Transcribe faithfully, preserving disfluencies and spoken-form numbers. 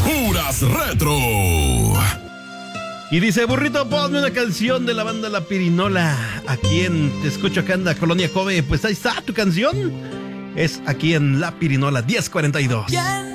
puras retro. Y dice, burrito, ponme una canción de la banda La Pirinola. Aquí en, te escucho acá en la Colonia Kobe. Pues ahí está tu canción. Es aquí en La Pirinola diez cuarenta y dos.